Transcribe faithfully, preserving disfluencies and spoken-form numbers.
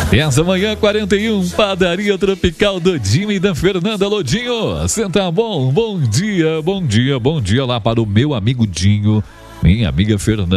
Essa manhã, quarenta e um, Padaria Tropical do Dinho e da Fernanda. Lodinho, você tá bom? Bom dia, bom dia, bom dia lá para o meu amigo Dinho, minha amiga Fernanda.